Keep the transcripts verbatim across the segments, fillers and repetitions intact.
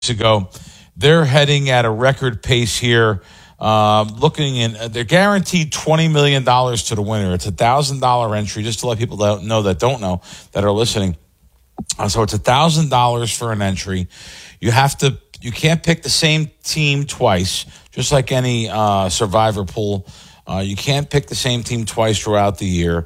ago. They're heading at a record pace here. Uh, looking in, they're guaranteed twenty million dollars to the winner. It's a one thousand dollars entry, just to let people that know that don't know, that are listening. Uh, so it's one thousand dollars for an entry. You have to, you can't pick the same team twice, just like any uh, survivor pool. Uh, you can't pick the same team twice throughout the year.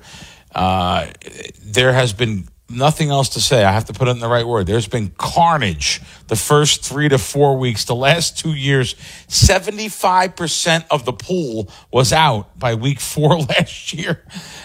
Uh, there has been nothing else to say. I have to put it in the right word. There's been carnage the first three to four weeks. The last two years, seventy-five percent of the pool was out by week four last year.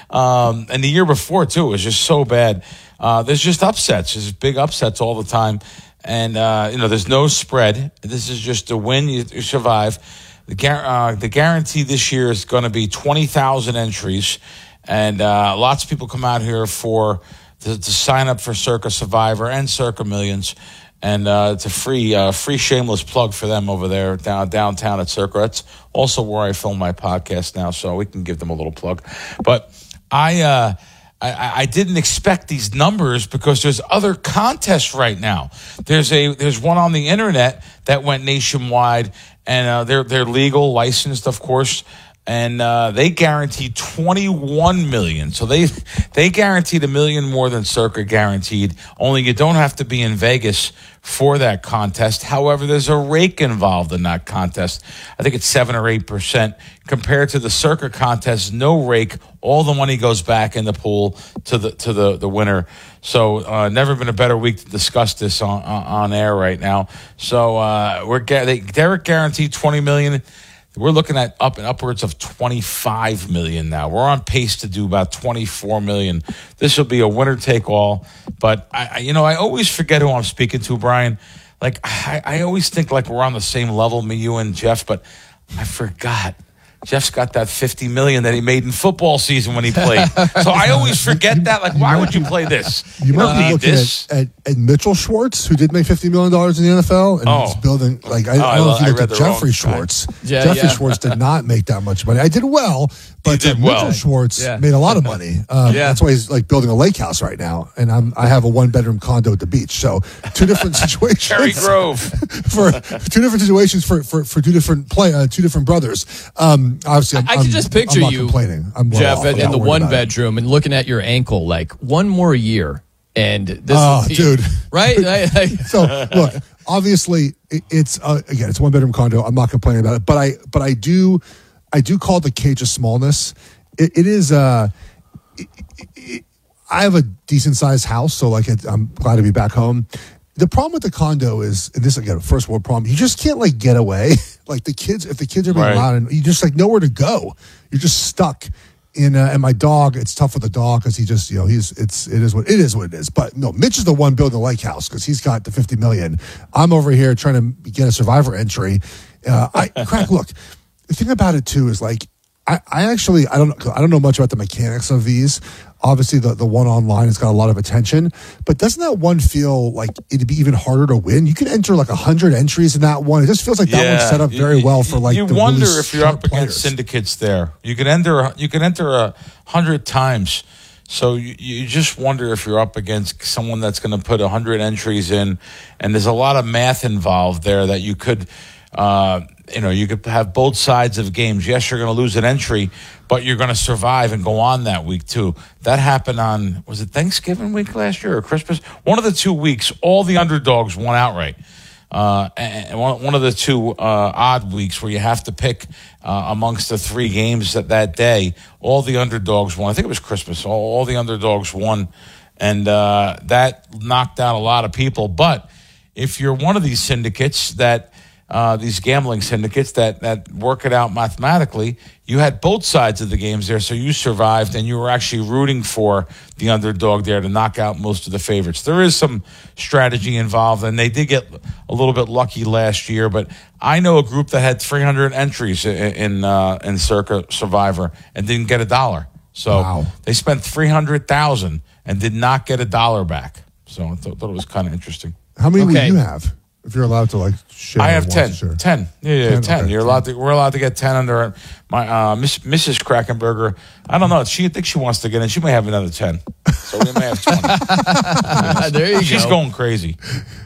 Um, and the year before, too, it was just so bad. Uh, there's just upsets. There's big upsets all the time. And, uh, you know, there's no spread. This is just a win, you, you survive. The, gar- uh, the guarantee this year is going to be twenty thousand entries. And uh, lots of people come out here for to, to sign up for Circa Survivor and Circa Millions. And uh, it's a free uh, free shameless plug for them over there down, downtown at Circa. That's also where I film my podcast now, so we can give them a little plug. But I, uh, I I didn't expect these numbers because there's other contests right now. There's a there's one on the internet that went nationwide, and uh, they're they're legal, licensed, of course. And uh, they guaranteed twenty-one million dollars. So they they guaranteed a million more than Circa guaranteed, only you don't have to be in Vegas for that contest. However, there's a rake involved in that contest. I think it's seven or eight percent. Compared to the Circa contest, no rake. All the money goes back in the pool to the to the, the winner. So uh, never been a better week to discuss this on, on, on air right now. So uh, we're they, Derek guaranteed twenty million dollars. We're looking at up and upwards of twenty-five million dollars now. We're on pace to do about twenty-four million dollars. This will be a winner take all. But I, I you know, I always forget who I'm speaking to, Brian. Like I, I always think like we're on the same level, me, you, and Jeff. But I forgot. Jeff's got that fifty million dollars that he made in football season when he played. So I always forget that. Like, why would you play this? You, you might be looking at, at, at Mitchell Schwartz, who did make fifty million dollars in the N F L, and oh. he's building, like, I, oh, I don't know I, if you looked at Jeffrey wrong. Schwartz. Yeah, Jeffrey yeah. Schwartz did not make that much money. I did well, but did uh, well. Mitchell Schwartz yeah. made a lot of money. Um, yeah. That's why he's, like, building a lake house right now, and I'm, I have a one-bedroom condo at the beach. So two different situations. Cherry Grove. for two different situations for, for, for two different play, uh, two different brothers. Um, obviously, I'm, I can I'm, just picture I'm not you, complaining. I'm well Jeff, off. in, I'm in not the worried one about it. bedroom and looking at your ankle, like one more year, and this, Oh, is, dude. right? I, I, So look, obviously it, it's uh, again, it's a one bedroom condo. I'm not complaining about it, but I, but I do, I do call it the cage of smallness. It, it is. Uh, it, it, I have a decent sized house, so like it, I'm glad to be back home. The problem with the condo is, and this again, a first world problem. You just can't like get away. Like the kids, if the kids are being Right. loud, and you just like nowhere to go. You're just stuck. In uh, and my dog, it's tough with the dog because he just, you know, he's it's it is what it is what it is. But no, Mitch is the one building the lake house because he's got the fifty million. I'm over here trying to get a survivor entry. Uh, I crack. Look, the thing about it too is like I, I actually I don't I don't know much about the mechanics of these. Obviously, the, the one online has got a lot of attention, but doesn't that one feel like it'd be even harder to win? You can enter like a hundred entries in that one. It just feels like that Yeah. one's set up very You- well for like. You the wonder really if you're sharp up against players. syndicates there. You could enter. You could enter a hundred times. So you, you just wonder if you're up against someone that's going to put a hundred entries in, and there's a lot of math involved there that you could. Uh, you know, you could have both sides of games. Yes, you're going to lose an entry, but you're going to survive and go on that week too. That happened on, was it Thanksgiving week last year or Christmas? One of the two weeks, all the underdogs won outright. Uh, and one, one of the two uh, odd weeks where you have to pick uh, amongst the three games that, that day, all the underdogs won. I think it was Christmas. All, all the underdogs won, and uh, that knocked out a lot of people. But if you're one of these syndicates that Uh, these gambling syndicates that, that work it out mathematically, you had both sides of the games there, so you survived, and you were actually rooting for the underdog there to knock out most of the favorites. There is some strategy involved, and they did get a little bit lucky last year, but I know a group that had three hundred entries in in, uh, in Circa Survivor and didn't get a dollar. So Wow. they spent three hundred thousand dollars and did not get a dollar back. So I thought, thought it was kind of interesting. How many Okay. will you have? If you're allowed to like share. I have or ten. want to share. ten. Yeah, yeah, ten, ten. okay. You're allowed to. We're allowed to get ten under my uh, Miss, Missus Krakenberger. I don't know. She I think she wants to get in. She may have another ten. So we may have twenty. there you She's go. going crazy.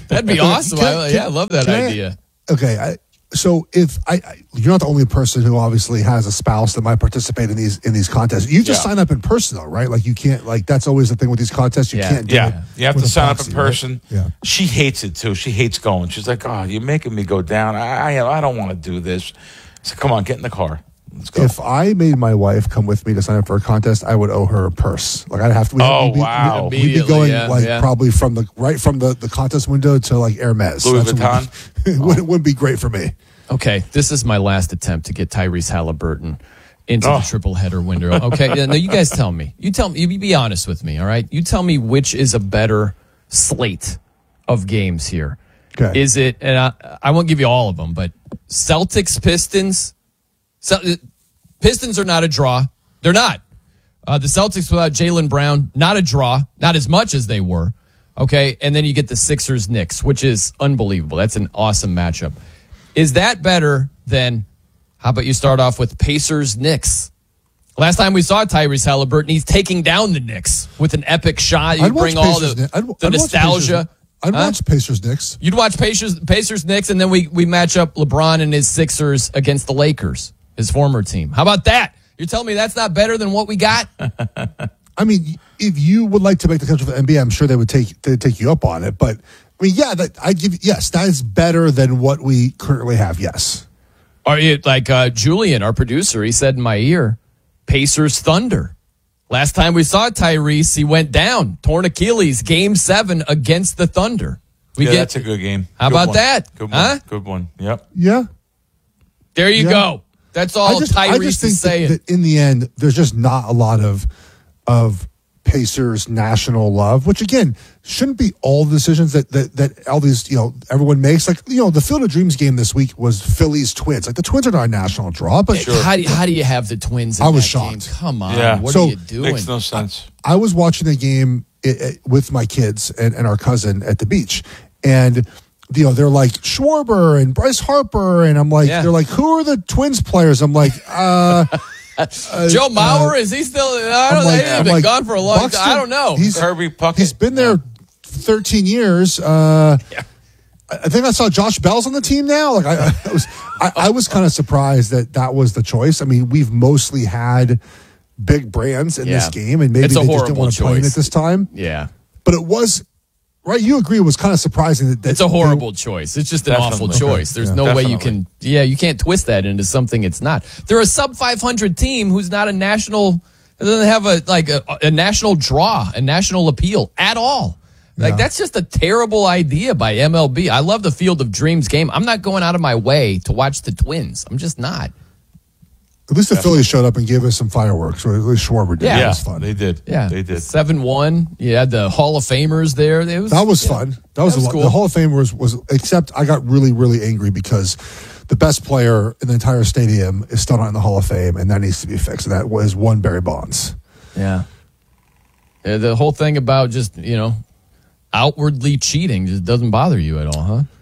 That'd be awesome. Can- I, can- yeah, I love that can I- idea. Okay, I, so if I, I, you're not the only person who obviously has a spouse that might participate in these in these contests. You just Yeah. sign up in person, though, right? Like you can't, like that's always the thing with these contests. You Yeah. can't do Yeah, it. you have with to a sign up proxy, in right? person. Yeah. She hates it too. She hates going. She's like, "Oh, you're making me go down. I, I, I don't want to do this." So come on, get in the car. Let's go. If I made my wife come with me to sign up for a contest, I would owe her a purse. Like I'd have to. We'd, Oh, we'd be, wow. We'd, we'd be Immediately, going yeah, like yeah. probably from the right from the, the contest window to like Hermes. Louis That's what would- it wouldn't, wouldn't be great for me. Okay, this is my last attempt to get Tyrese Halliburton into Oh. the triple header window. Okay, yeah, no, you guys tell me. You tell me. You be honest with me, all right? You tell me which is a better slate of games here. Okay. Is it? And I, I won't give you all of them, but Celtics Pistons. So, Pistons are not a draw. They're not. Uh, the Celtics without Jaylen Brown, not a draw. Not as much as they were. Okay, and then you get the Sixers Knicks, which is unbelievable. That's an awesome matchup. Is that better than, how about you start off with Pacers Knicks? Last time we saw Tyrese Halliburton, he's taking down the Knicks with an epic shot. You I'd watch bring all Pacers the, Knicks. I'd- the I'd watch nostalgia. Pacers- I'd Huh? watch Pacers Knicks. You'd watch Pacers, Pacers Knicks, and then we, we match up LeBron and his Sixers against the Lakers, his former team. How about that? You're telling me that's not better than what we got? I mean, if you would like to make the country for the N B A, I'm sure they would take they take you up on it. But I mean, yeah, that I give yes, that is better than what we currently have. Yes. Or it, like uh, Julian, our producer, he said in my ear, Pacers Thunder. Last time we saw Tyrese, he went down, torn Achilles, game seven against the Thunder. We yeah, get, that's a good game. How Good about one. that? Good one. Huh? Good one. Yep. Yeah. There you Yeah. go. That's all I just, I Tyrese just is think saying. that, that in the end, there's just not a lot of of Pacers national love, which again shouldn't be all the decisions that that that all these you know everyone makes. Like you know, the Field of Dreams game this week was Phillies Twins. Like the Twins are not a national draw, but how, do you, how do you have the Twins in I was that game? shocked. Come on. Yeah. What So, are you doing? Makes no sense. I was watching the game it, it, with my kids and, and our cousin at the beach, and you know they're like Schwarber and Bryce Harper, and I'm like, Yeah. they're like, who are the Twins players? I'm like, uh, Joe Mauer, is he still? I don't I'm know. like- He's I'm been like, gone for a long Buxton, time. I don't know. He's, Kirby Puckett. he's been there thirteen years. Uh, I I think I saw Josh Bell's on the team now. Like I, I was, I, I was kind of surprised that that was the choice. I mean, we've mostly had big brands in this Yeah. game, and maybe It's a they just didn't horrible want to play in choice. it this time. Yeah. But it was right. You agree? It was kind of surprising that, that It's a horrible choice. It's just an awful Definitely. choice. There's Yeah. no way you Definitely. can, yeah, you can't twist that into something it's not. They're a sub five hundred team who's not a national, doesn't have a, like a, a national draw, a national appeal at all. Like, Yeah. that's just a terrible idea by M L B. I love the Field of Dreams game. I'm not going out of my way to watch the Twins. I'm just not. At least the Phillies showed up and gave us some fireworks, or at least Schwarber did. Yeah. That Yeah, was fun. they did. Yeah. They did. seven one. You had the Hall of Famers there. It was, That was yeah. fun. That was, That was a lot. cool. The Hall of Fame was, was, except I got really, really angry because the best player in the entire stadium is still not in the Hall of Fame, and that needs to be fixed. And that was one Barry Bonds. Yeah. Yeah, the whole thing about just, you know, outwardly cheating just doesn't bother you at all, huh?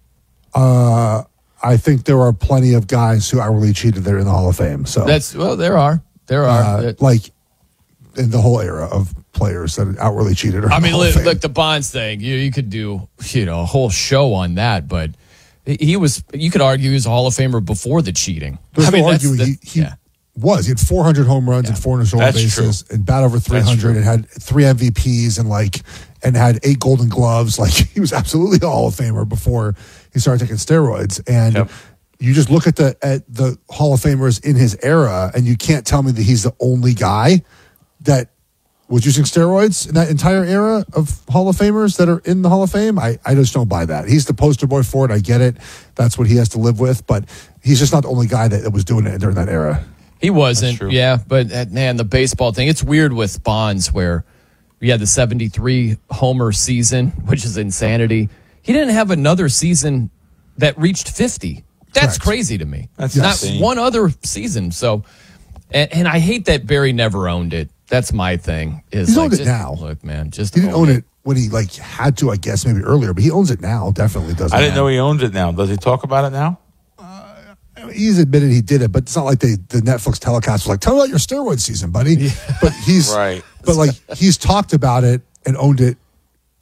Uh, I think there are plenty of guys who outwardly cheated that are in the Hall of Fame. So That's, well, there are. There are. uh, That- like in the whole era of players that outwardly cheated. Are I in the mean, Hall of look, Fame. look, the Bonds thing, you, you could do, you know, a whole show on that, but he was, you could argue he was a Hall of Famer before the cheating. There's I mean, no that's- arguing. that- He, he yeah. was. He had four hundred home runs Yeah. and four hundred stolen That's bases true. and bat over three hundred true. and had three M V Ps and like and had eight Golden Gloves. Like he was absolutely a Hall of Famer before he started taking steroids. And Yep. you just look at the at the Hall of Famers in his era, and you can't tell me that he's the only guy that was using steroids in that entire era of Hall of Famers that are in the Hall of Fame. I, I just don't buy that. He's the poster boy for it. I get it. That's what he has to live with. But he's just not the only guy that, that was doing it during that era. He wasn't, true. yeah. But uh, man, the baseball thing, it's weird with Bonds where we had the seventy-three homer season, which is insanity. He didn't have another season that reached fifty. That's Correct. crazy to me. That's not insane. one other season. So, and, and I hate that Barry never owned it. That's my thing. Is He's like, owned it just- now. Look, man, just He didn't own it when he like had to, I guess, maybe earlier, but he owns it now. Definitely does. I didn't know he owned it now. Does he talk about it now? He's admitted he did it, but it's not like they, the Netflix telecast was like, "Tell me about your steroid season, buddy." But he's Right. But like he's talked about it and owned it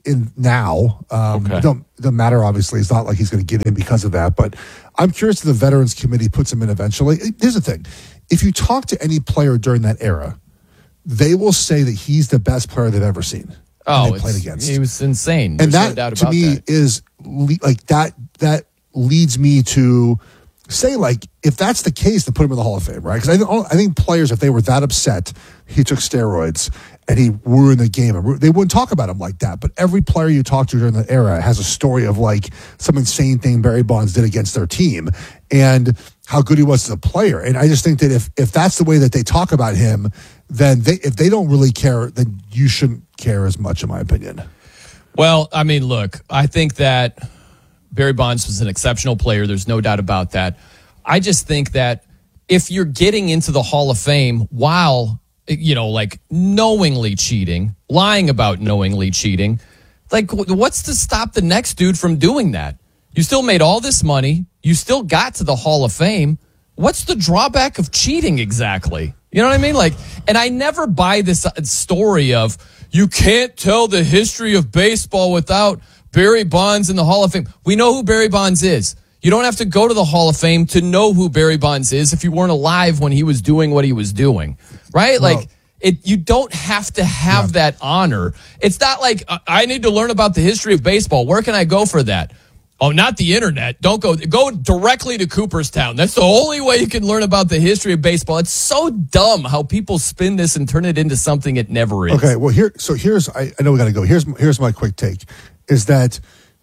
in now. Um, Okay. don't, doesn't matter, obviously. It's not like he's going to get in because of that. But I'm curious if the Veterans Committee puts him in eventually. Here's the thing. If you talk to any player during that era, they will say that he's the best player they've ever seen. Oh, they played against. He was insane. And There's that, no doubt to about me, that. is le- like that, that leads me to say, like, if that's the case, then put him in the Hall of Fame, right? Because I, don't- I think players, if they were that upset, he took steroids and he ruined the game, they wouldn't talk about him like that. But every player you talk to during that era has a story of, like, some insane thing Barry Bonds did against their team and how good he was as a player. And I just think that if if that's the way that they talk about him, then they if they don't really care, then you shouldn't care as much, in my opinion. Well, I mean, look, I think that Barry Bonds was an exceptional player. There's no doubt about that. I just think that if you're getting into the Hall of Fame while, you know, like knowingly cheating, lying about knowingly cheating, like what's to stop the next dude from doing that? You still made all this money. You still got to the Hall of Fame. What's the drawback of cheating exactly? You know what I mean? Like, and I never buy this story of you can't tell the history of baseball without Barry Bonds in the Hall of Fame. We know who Barry Bonds is. You don't have to go to the Hall of Fame to know who Barry Bonds is if you weren't alive when he was doing what he was doing, right? Well, like, it. You don't have to have yeah. that honor. It's not like uh, I need to learn about the history of baseball. Where can I go for that? Oh, not the internet. Don't go. Go directly to Cooperstown. That's the only way you can learn about the history of baseball. It's so dumb how people spin this and turn it into something it never is. Okay, well, here. So here's. I, I know we got to go. Here's. Here's my quick take. Is that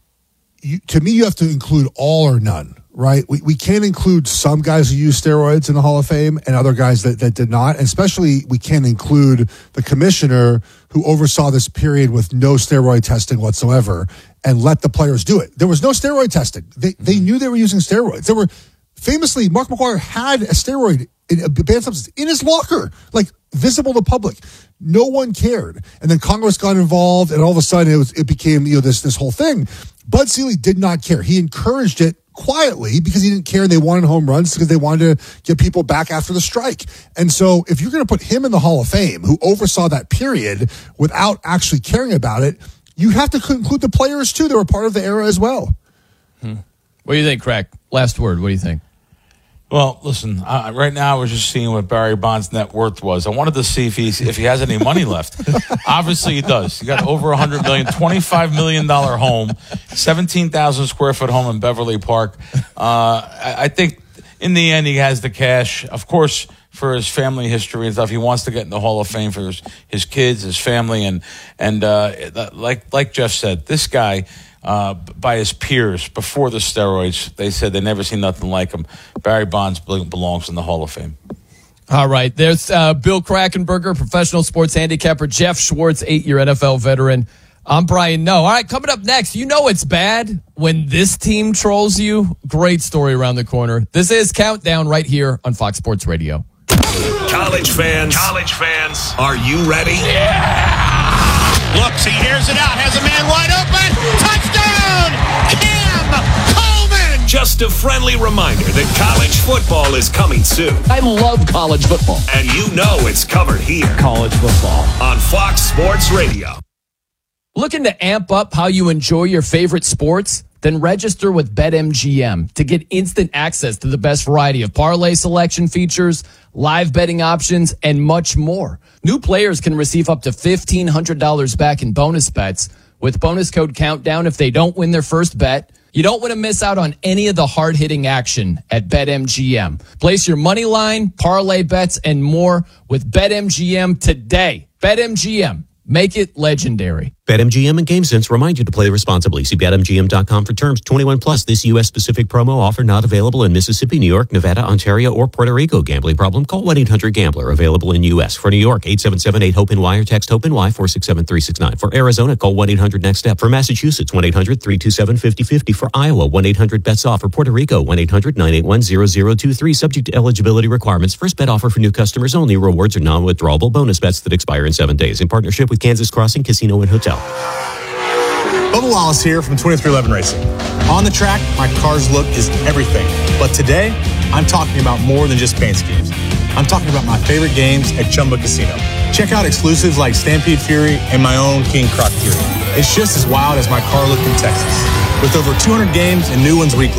you, to me, you have to include all or none, right? We we can't include some guys who use steroids in the Hall of Fame and other guys that, that did not. And especially, we can't include the commissioner who oversaw this period with no steroid testing whatsoever and let the players do it. There was no steroid testing. They they knew they were using steroids. There were famously, Mark McGwire had a steroid in a banned substance in his locker, like visible to public. No one cared. And then Congress got involved, and all of a sudden it was it became, you know, this this whole thing. Bud Selig did not care. He encouraged it quietly because he didn't care and they wanted home runs because they wanted to get people back after the strike. And so if you're going to put him in the Hall of Fame, who oversaw that period without actually caring about it, you have to include the players too. They were part of the era as well. Hmm. What do you think, Craig? Last word. What do you think? Well, listen, uh, right now I was just seeing what Barry Bonds' net worth was. I wanted to see if he if he has any money left. Obviously, he does. He got over one hundred million dollars, twenty-five million dollars home, seventeen thousand square foot home in Beverly Park. Uh, I, I think in the end he has the cash. Of course, for his family history and stuff, he wants to get in the Hall of Fame for his, his kids, his family, and and uh, like like Jeff said, this guy. Uh, by his peers before the steroids, they said they never seen nothing like him. Barry Bonds belongs in the Hall of Fame. All right, there's uh, Bill Krackomberger, professional sports handicapper. Jeff Schwartz, eight-year N F L veteran. I'm Brian Noe. All right, coming up next, you know it's bad when this team trolls you. Great story around the corner. This is Countdown right here on Fox Sports Radio. College fans, college fans, are you ready? Yeah! Looks, he hears it out, has a man wide open. Touchdown! Cam Coleman! Just a friendly reminder that college football is coming soon. I love college football. And you know it's covered here. College football. On Fox Sports Radio. Looking to amp up how you enjoy your favorite sports? Then register with BetMGM to get instant access to the best variety of parlay selection features, live betting options, and much more. New players can receive up to fifteen hundred dollars back in bonus bets with bonus code Countdown if they don't win their first bet. You don't want to miss out on any of the hard-hitting action at BetMGM. Place your money line, parlay bets, and more with BetMGM today. BetMGM. Make it legendary. BetMGM and GameSense remind you to play responsibly. See Bet M G M dot com for terms. twenty-one plus. This U S specific promo offer not available in Mississippi, New York, Nevada, Ontario, or Puerto Rico. Gambling problem? Call one eight hundred gambler. Available in U S. For New York, eight seven seven eight hope N Y or text HOPE-NY four six seven three six nine. For Arizona, call one eight hundred next step. For Massachusetts, one eight hundred three two seven five zero five zero. For Iowa, one eight hundred bets off. For Puerto Rico, one eight hundred nine eight one zero zero two three. Subject to eligibility requirements. First bet offer for new customers only. Rewards are non-withdrawable bonus bets that expire in seven days. In partnership with Kansas Crossing Casino and Hotel. Bubba Wallace here from twenty-three eleven Racing. On the track, my car's look is everything. But today, I'm talking about more than just paint schemes. I'm talking about my favorite games at Chumba Casino. Check out exclusives like Stampede Fury and my own King Croc Fury. It's just as wild as my car looked in Texas. With over two hundred games and new ones weekly.